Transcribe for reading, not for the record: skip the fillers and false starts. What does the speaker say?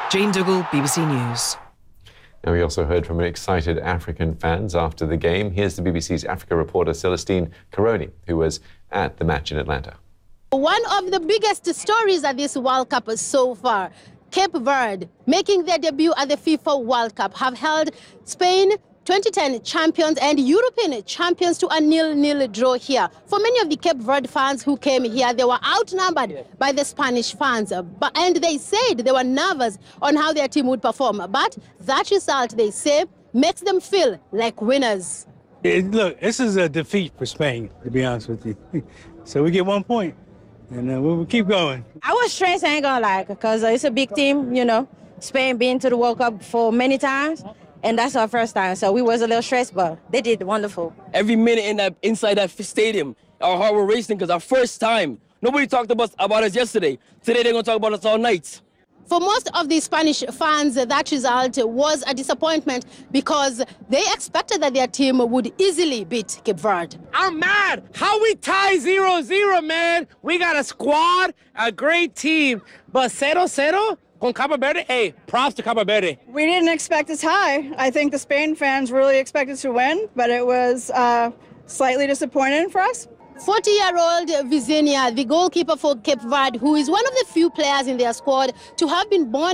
Jane Dougal, BBC News. And we also heard from excited African fans after the game. Here's the BBC's Africa reporter Celestine Caroni, who was at the match in Atlanta. One of the biggest stories at this World Cup so far, Cape Verde, making their debut at the FIFA World Cup, have held Spain 2010 champions and European champions to a 0-0 draw here. For many of the Cape Verde fans who came here, they were outnumbered by the Spanish fans. And they said they were nervous on how their team would perform. But that result, they say, makes them feel like winners. Look, this is a defeat for Spain, to be honest with you. So we get 1 point, and we'll keep going. I was stressed, I ain't gonna lie, because it's a big team, you know. Spain been to the World Cup for many times. And that's our first time, so we was a little stressed, but they did wonderful. Every minute inside that stadium, our heart were racing because our first time. Nobody talked about us yesterday. Today they're going to talk about us all night. For most of the Spanish fans, that result was a disappointment because they expected that their team would easily beat Cape Verde. I'm mad. How we tie 0-0, man? We got a squad, a great team, but 0-0? Con Cabo Verde, hey, props to Cabo Verde. We didn't expect a tie. I think the Spain fans really expected to win, but it was slightly disappointing for us. 40-year-old Vizinha, the goalkeeper for Cape Verde, who is one of the few players in their squad to have been born